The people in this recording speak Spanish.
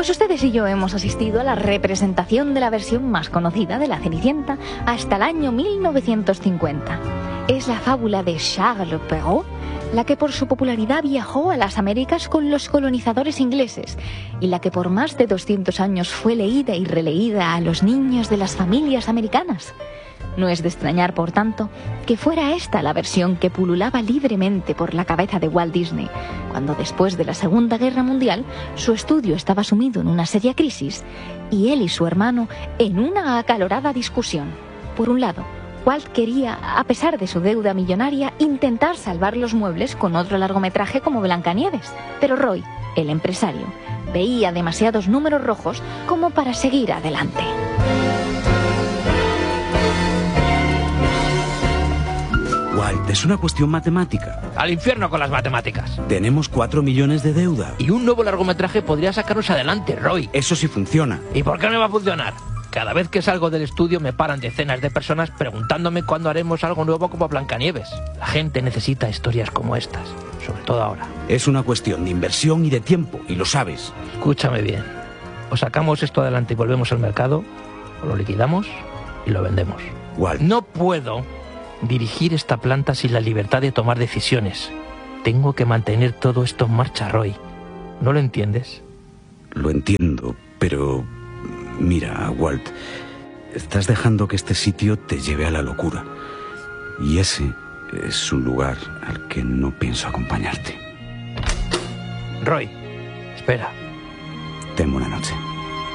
Pues ustedes y yo hemos asistido a la representación de la versión más conocida de La Cenicienta hasta el año 1950. Es la fábula de Charles Perrault, la que por su popularidad viajó a las Américas con los colonizadores ingleses y la que por más de 200 años fue leída y releída a los niños de las familias americanas. No es de extrañar, por tanto, que fuera esta la versión que pululaba libremente por la cabeza de Walt Disney, cuando después de la Segunda Guerra Mundial su estudio estaba sumido en una seria crisis y él y su hermano en una acalorada discusión. Por un lado, Walt quería, a pesar de su deuda millonaria, intentar salvar los muebles con otro largometraje como Blancanieves, pero Roy, el empresario, veía demasiados números rojos como para seguir adelante. Walt, es una cuestión matemática. Al infierno con las matemáticas. Tenemos 4 millones de deuda. Y un nuevo largometraje podría sacarnos adelante, Roy. Eso sí funciona. ¿Y por qué no va a funcionar? Cada vez que salgo del estudio me paran decenas de personas preguntándome cuándo haremos algo nuevo como Blancanieves. La gente necesita historias como estas, sobre todo ahora. Es una cuestión de inversión y de tiempo, y lo sabes. Escúchame bien. O sacamos esto adelante y volvemos al mercado, o lo liquidamos y lo vendemos. Walt. No puedo dirigir esta planta sin la libertad de tomar decisiones. Tengo que mantener todo esto en marcha, Roy. ¿No lo entiendes? Lo entiendo, pero... Mira, Walt, estás dejando que este sitio te lleve a la locura. Y ese es un lugar al que no pienso acompañarte. Roy, espera. Ten buena noche.